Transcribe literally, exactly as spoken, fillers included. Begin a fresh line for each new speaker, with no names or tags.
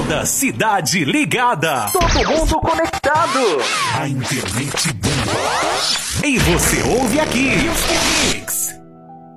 Toda cidade ligada. Todo mundo conectado. A internet bomba. E você ouve aqui. Mix.